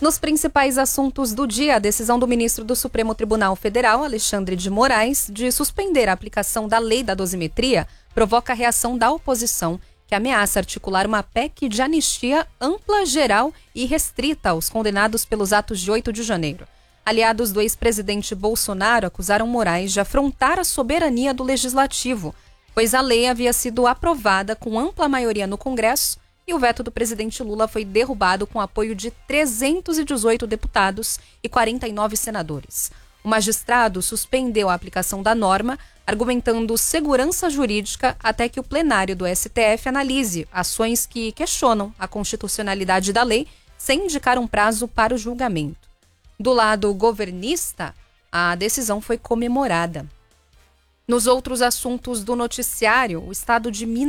Nos principais assuntos do dia, a decisão do ministro do Supremo Tribunal Federal, Alexandre de Moraes, de suspender a aplicação da lei da dosimetria provoca a reação da oposição, que ameaça articular uma PEC de anistia ampla, geral e restrita aos condenados pelos atos de 8 de janeiro. Aliados do ex-presidente Bolsonaro acusaram Moraes de afrontar a soberania do Legislativo, pois a lei havia sido aprovada com ampla maioria no Congresso e o veto do presidente Lula foi derrubado com apoio de 318 deputados e 49 senadores. O magistrado suspendeu a aplicação da norma, argumentando segurança jurídica até que o plenário do STF analise ações que questionam a constitucionalidade da lei, sem indicar um prazo para o julgamento. Do lado governista, a decisão foi comemorada. Nos outros assuntos do noticiário, o estado de Minas